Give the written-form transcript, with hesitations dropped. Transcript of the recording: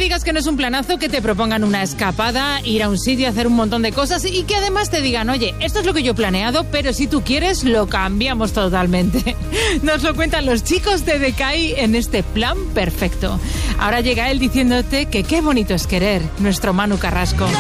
digas que no es un planazo, que te propongan una escapada, ir a un sitio, hacer un montón de cosas y que además te digan, oye, esto es lo que yo he planeado, pero si tú quieres lo cambiamos totalmente. Nos lo cuentan los chicos de Decay en este plan perfecto. Ahora llega él diciéndote que qué bonito es querer, nuestro Manu Carrasco.